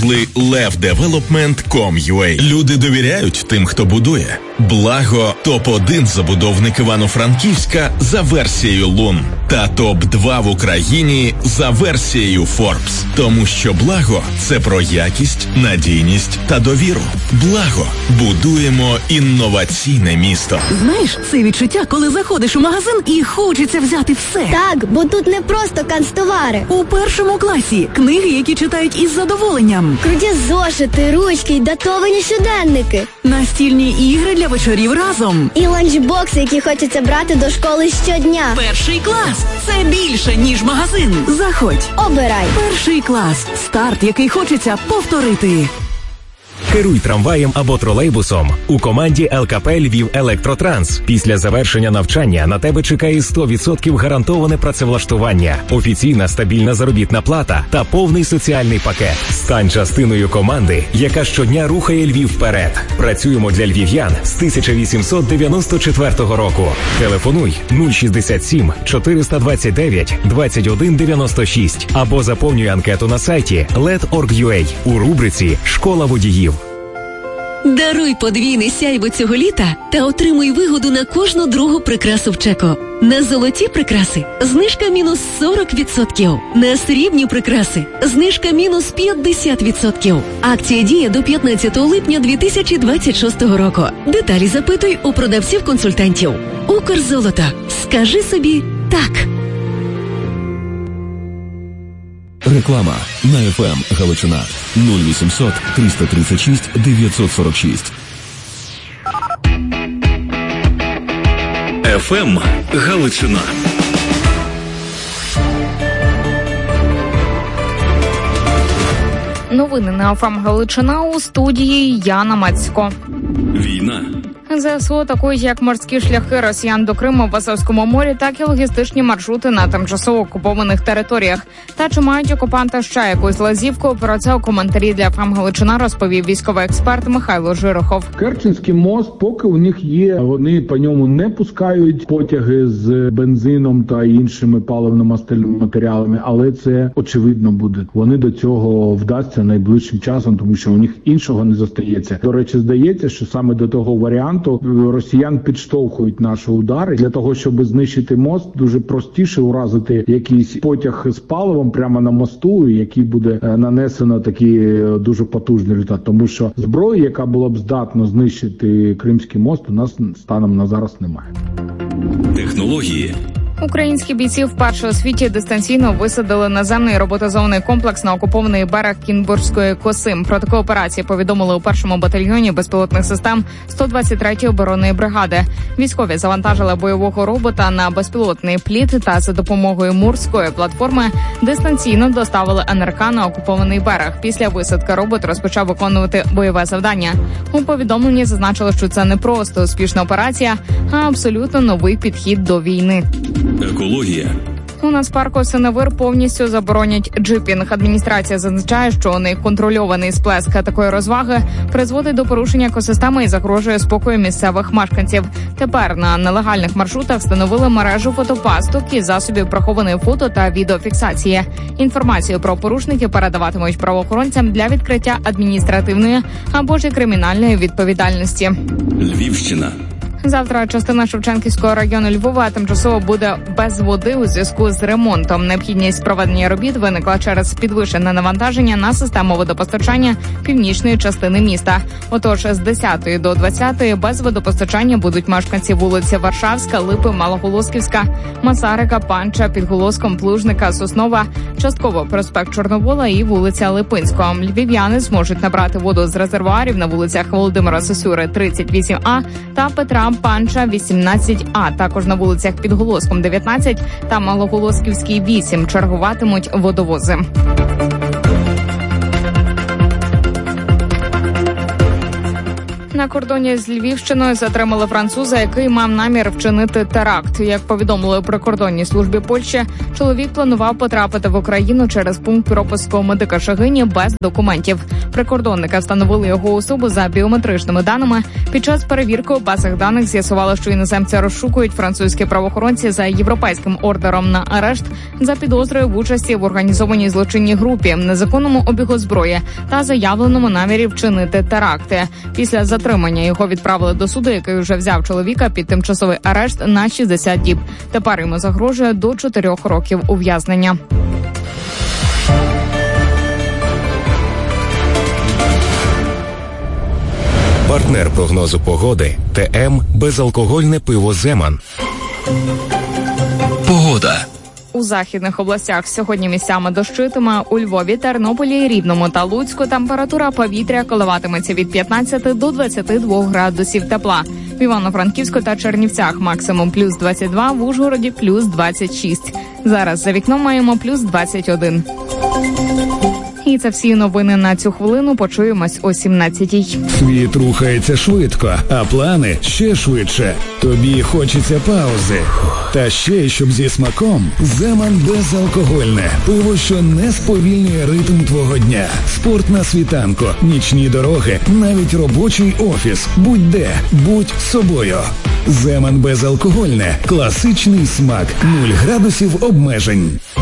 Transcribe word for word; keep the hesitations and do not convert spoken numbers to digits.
допомогли лев девелопмент крапка ком крапка ю а. Люди довіряють тим, хто будує. Благо – топ один забудовник Івано-Франківська за версією Лун та топ два в Україні за версією Forbes. Тому що Благо – це про якість, надійність та довіру. Благо – будуємо інноваційне місто. Знаєш, це відчуття, коли заходиш у магазин і хочеться взяти все. Так, бо тут не просто канцтовари. У першому класі книги, які читають із задоволенням. Круті зошити, ручки й датовані щоденники. Настільні ігри для вечорів разом. І ланчбокси, які хочеться брати до школи щодня. Перший клас – це більше, ніж магазин. Заходь. Обирай. Перший клас – старт, який хочеться повторити. Керуй трамваєм або тролейбусом у команді ел ка пе «Львів Електротранс». Після завершення навчання на тебе чекає сто відсотків гарантоване працевлаштування, офіційна стабільна заробітна плата та повний соціальний пакет. Стань частиною команди, яка щодня рухає Львів вперед. Працюємо для львів'ян з тисяча вісімсот дев'яносто четвертого року. Телефонуй нуль шістдесят сім чотириста двадцять дев'ять двадцять один дев'яносто шість або заповнюй анкету на сайті лед крапка орг крапка ю а у рубриці «Школа водіїв». Даруй подвійне сяйво цього літа та отримуй вигоду на кожну другу прикрасу в чеку. На золоті прикраси знижка мінус сорок відсотків. На срібні прикраси знижка мінус п'ятдесят відсотків. Акція діє до п'ятнадцятого липня дві тисячі двадцять шостого року. Деталі запитуй у продавців-консультантів. Укрзолото. Скажи собі «так». Реклама на еф ем Галичина нуль вісімсот триста тридцять шість дев'ятсот сорок шість. еф ем Галичина. Новини на еф ем Галичина, у студії Яна Мацько. Війна. зе ес у атакують як морські шляхи росіян до Криму в Азовському морі, так і логістичні маршрути на тимчасово окупованих територіях. Та чи мають окупанти ще якусь лазівку? Про це у коментарі для еф ем Галичина розповів військовий експерт Михайло Жирохов. Керченський мост, поки у них є, вони по ньому не пускають потяги з бензином та іншими паливно-мастильними матеріалами, але це очевидно буде. Вони до цього вдасться найближчим часом, тому що у них іншого не зостається. До речі, здається, що саме до того варіанту росіян підштовхують наші удари. Для того, щоб знищити мост, дуже простіше уразити якийсь потяг з паливом прямо на мосту, який буде нанесено такий дуже потужний результат. Тому що зброї, яка була б здатна знищити Кримський мост, у нас станом на зараз немає. Технології. Українські бійці вперше у світі дистанційно висадили наземний роботизований комплекс на окупований берег Кінбурзької коси. Про таку операцію повідомили у першому батальйоні безпілотних систем сто двадцять третьої оборонної бригади. Військові завантажили бойового робота на безпілотний пліт та за допомогою мурської платформи дистанційно доставили ен ер ка на окупований берег. Після висадки робот розпочав виконувати бойове завдання. У повідомленні зазначили, що це не просто успішна операція, а абсолютно новий підхід до війни. Екологія. У Нацпарку Синевир повністю заборонять джипінг. Адміністрація зазначає, що неконтрольований сплеск такої розваги призводить до порушення екосистеми і загрожує спокою місцевих мешканців. Тепер на нелегальних маршрутах встановили мережу фотопасток і засобів прихованої фото та відеофіксації. Інформацію про порушників передаватимуть правоохоронцям для відкриття адміністративної або ж кримінальної відповідальності. Львівщина. Завтра частина Шевченківського району Львова тимчасово буде без води у зв'язку з ремонтом. Необхідність проведення робіт виникла через підвищене навантаження на систему водопостачання північної частини міста. Отож, з десятої до двадцятої без водопостачання будуть мешканці вулиці Варшавська, Липи, Малоголосківська, Масарика, Панча, Підголоском, Плужника, Соснова, частково проспект Чорновола і вулиця Липинського. Львів'яни зможуть набрати воду з резервуарів на вулицях Володимира Сосюри, тридцять вісім А та Петра Панча, вісімнадцять А. Також на вулицях Підголоском, дев'ятнадцять та Малоголосківський, вісім чергуватимуть водовози. На кордоні з Львівщиною затримали француза, який мав намір вчинити теракт. Як повідомили у прикордонній службі Польщі, чоловік планував потрапити в Україну через пункт пропуску медика Шагині без документів. Прикордонники встановили його особу за біометричними даними. Під час перевірки у базах даних з'ясувало, що іноземця розшукують французькі правоохоронці за європейським ордером на арешт за підозрою в участі в організованій злочинній групі, незаконному обігу зброї та заявленому намірі вчинити теракти. Після затримання його відправили до суду, який вже взяв чоловіка під тимчасовий арешт на шістдесят діб. Тепер йому загрожує до чотирьох років ув'язнення. Партнер прогнозу погоди – ТМ «Безалкогольне пиво Земан». Погода. У західних областях сьогодні місцями дощитиме. У Львові, Тернополі, Рівному та Луцьку температура повітря коливатиметься від п'ятнадцяти до двадцяти двох градусів тепла. В Івано-Франківську та Чернівцях максимум плюс двадцять два, в Ужгороді плюс двадцять шість. Зараз за вікном маємо плюс двадцять один. І це всі новини на цю хвилину. Почуємось о сімнадцятій. Світ рухається швидко, а плани ще швидше. Тобі хочеться паузи. Та ще, щоб зі смаком, Земан безалкогольне. Пиво, що не сповільнює ритм твого дня. Спорт на світанку, нічні дороги, навіть робочий офіс. Будь-де, будь собою. Земан безалкогольне. Класичний смак. Нуль градусів обмежень.